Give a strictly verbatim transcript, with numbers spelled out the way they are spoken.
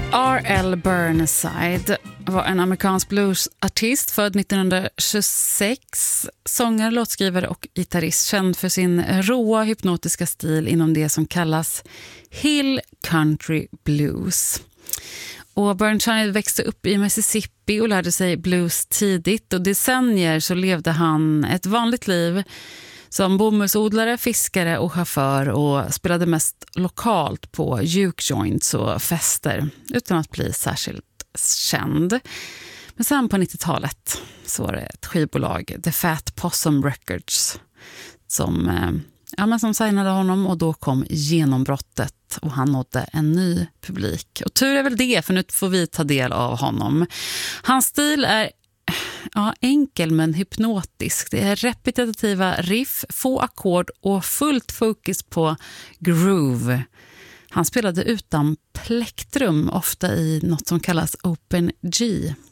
R L Burnside var en amerikansk bluesartist född nittonhundratjugosex, sångare, låtskrivare och gitarrist, känd för sin råa hypnotiska stil inom det som kallas Hill Country Blues. Och Burnside växte upp i Mississippi och lärde sig blues tidigt, och decennier så levde han ett vanligt liv som bomullsodlare, fiskare och chaufför, och spelade mest lokalt på juke joints och fester utan att bli särskilt känd. Men sen på nittiotalet så var det ett skivbolag, The Fat Possum Records, som, ja, men som signade honom, och då kom genombrottet och han nådde en ny publik. Och tur är väl det, för nu får vi ta del av honom. Hans stil är Ja, enkel men hypnotisk. Det är repetitiva riff, få ackord och fullt fokus på groove. Han spelade utan plektrum, ofta i något som kallas Open G.